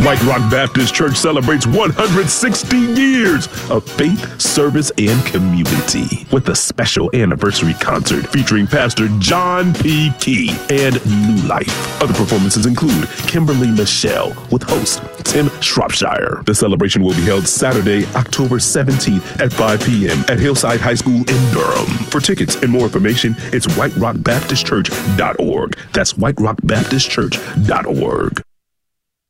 White Rock Baptist Church celebrates 160 years of faith, service, and community with a special anniversary concert featuring Pastor John P. Key and New Life. Other performances include Kimberly Michelle with host Tim Shropshire. The celebration will be held Saturday, October 17th at 5 p.m. at Hillside High School in Durham. For tickets and more information, it's whiterockbaptistchurch.org. That's whiterockbaptistchurch.org.